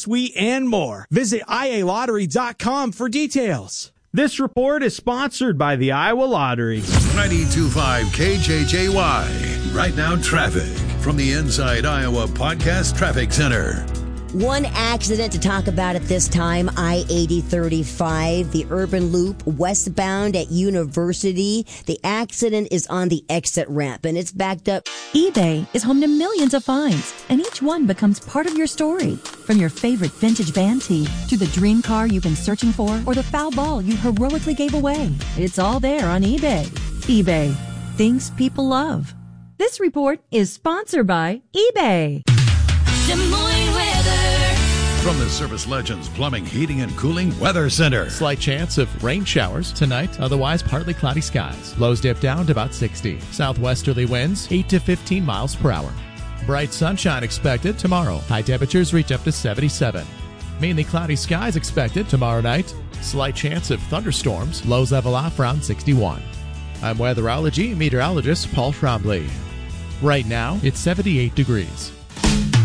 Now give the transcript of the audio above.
suite, and more. Visit IALottery.com for details. This report is sponsored by the Iowa Lottery. 92.5 KJJY. Right now, traffic from the Inside Iowa Podcast Traffic Center. One accident to talk about at this time, I-8035, the Urban Loop, westbound at University. The accident is on the exit ramp, and it's backed up. eBay is home to millions of finds, and each one becomes part of your story. From your favorite vintage band tee, to the dream car you've been searching for, or the foul ball you heroically gave away. It's all there on eBay. eBay. Things people love. This report is sponsored by eBay. Des Moines weather. From the Service Legends Plumbing, Heating, and Cooling Weather Center. Slight chance of rain showers tonight, otherwise partly cloudy skies. Lows dip down to about 60. Southwesterly winds 8 to 15 miles per hour. Bright sunshine expected tomorrow. High temperatures reach up to 77. Mainly cloudy skies expected tomorrow night. Slight chance of thunderstorms. Lows level off around 61. I'm weatherology meteorologist Paul Trombley. Right now, it's 78 degrees.